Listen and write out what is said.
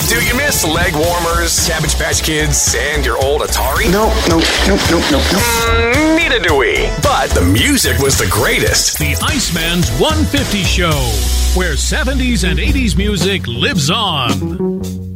Do you miss leg warmers, Cabbage Patch Kids, and your old Atari? No. Neither do we. But the music was the greatest. The Iceman's 150 Show, where 70s and 80s music lives on.